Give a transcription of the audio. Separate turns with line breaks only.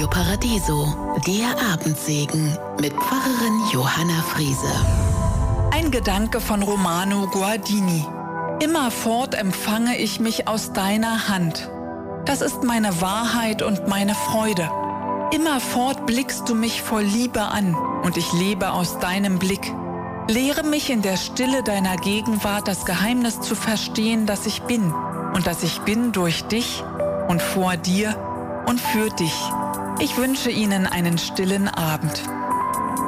Radio Paradiso, der Abendsegen mit Pfarrerin Johanna Friese.
Ein Gedanke von Romano Guardini. Immerfort empfange ich mich aus deiner Hand. Das ist meine Wahrheit und meine Freude. Immerfort blickst du mich voll Liebe an und ich lebe aus deinem Blick. Lehre mich in der Stille deiner Gegenwart das Geheimnis zu verstehen, dass ich bin und dass ich bin durch dich und vor dir und für dich. Ich wünsche Ihnen einen stillen Abend.